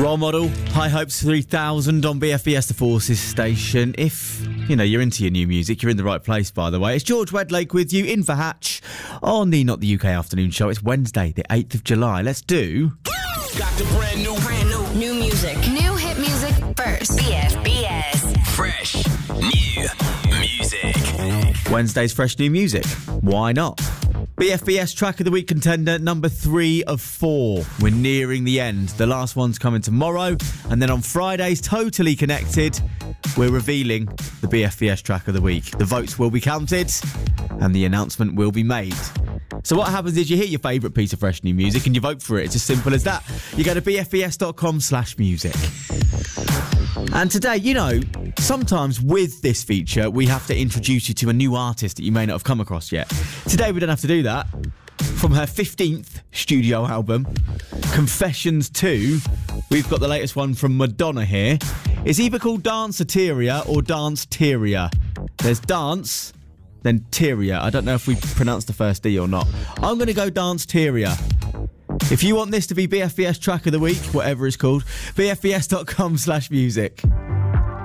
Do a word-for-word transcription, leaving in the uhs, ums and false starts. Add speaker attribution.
Speaker 1: Role Model, High Hopes three thousand on B F B S The Forces station. If, you know, you're into your new music, you're in the right place, by the way. It's George Wedlake with you in for Hatch on the Not the U K Afternoon Show. It's Wednesday, the eighth of July. Let's do...
Speaker 2: Got the brand new,
Speaker 3: brand new, new music. New hit music first. B F B S.
Speaker 2: Fresh new music.
Speaker 1: Wednesday's Fresh New Music. Why not? B F B S Track of the Week contender number three of four. We're nearing the end. The last one's coming tomorrow. And then on Friday's Totally Connected, we're revealing the B F B S Track of the Week. The votes will be counted and the announcement will be made. So what happens is you hear your favourite piece of fresh new music and you vote for it. It's as simple as that. You go to bfbs.com slash music. And today, you know, sometimes with this feature, we have to introduce you to a new artist that you may not have come across yet. Today, we don't have to do that. From her fifteenth studio album, Confessions two, we've got the latest one from Madonna here. It's either called Danceteria or Dance-teria. There's dance, then Teria. I don't know if we pronounced the first D or not. I'm going to go Dance-teria. If you want this to be B F B S Track of the Week, whatever it's called, bfbs.com slash music.